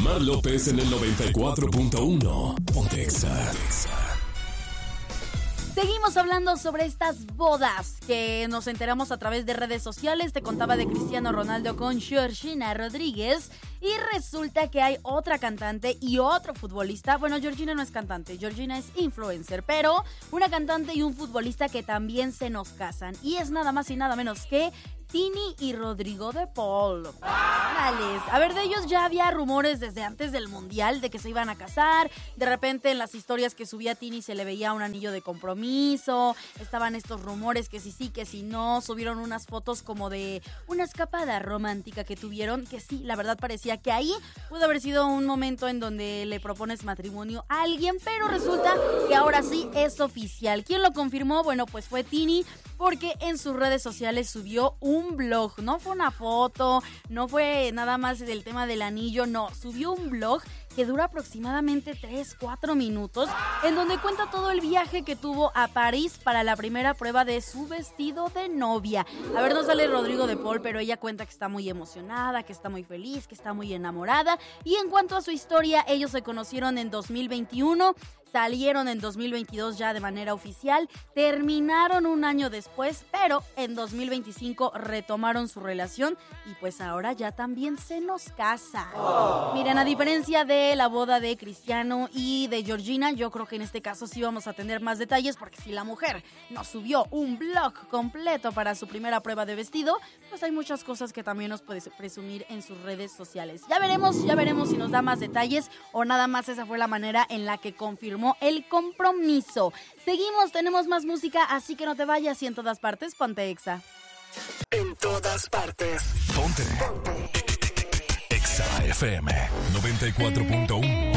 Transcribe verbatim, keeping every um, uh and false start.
Omar López en el noventa y cuatro punto uno. Ponte Exa. Seguimos hablando sobre estas bodas que nos enteramos a través de redes sociales. Te contaba de Cristiano Ronaldo con Georgina Rodríguez. Y resulta que hay otra cantante y otro futbolista. Bueno, Georgina no es cantante, Georgina es influencer. Pero una cantante y un futbolista que también se nos casan. Y es nada más y nada menos que Tini y Rodrigo de Paul. Ánales. A ver, de ellos ya había rumores desde antes del Mundial de que se iban a casar. De repente en las historias que subía Tini se le veía un anillo de compromiso. Estaban estos rumores que sí, sí, que sí, no. Subieron unas fotos como de una escapada romántica que tuvieron. Que sí, la verdad parecía que ahí pudo haber sido un momento en donde le propones matrimonio a alguien. Pero resulta que ahora sí es oficial. ¿Quién lo confirmó? Bueno, pues fue Tini, porque en sus redes sociales subió un un blog, no fue una foto, no fue nada más del tema del anillo, no, subió un blog que dura aproximadamente tres, cuatro minutos, en donde cuenta todo el viaje que tuvo a París para la primera prueba de su vestido de novia. A ver, no sale Rodrigo de Paul, pero ella cuenta que está muy emocionada, que está muy feliz, que está muy enamorada. Y en cuanto a su historia, ellos se conocieron en dos mil veintiuno, salieron en dos mil veintidós ya de manera oficial, terminaron un año después, pero en dos mil veinticinco retomaron su relación y pues ahora ya también se nos casa. Oh. Miren, a diferencia de la boda de Cristiano y de Georgina, yo creo que en este caso sí vamos a tener más detalles, porque si la mujer nos subió un blog completo para su primera prueba de vestido, pues hay muchas cosas que también nos puede presumir en sus redes sociales. Ya veremos, ya veremos si nos da más detalles o nada más esa fue la manera en la que confirmó el compromiso. Seguimos, tenemos más música, así que no te vayas, y en todas partes ponte Exa. En todas partes ponte, ponte. Exa F M noventa y cuatro punto uno.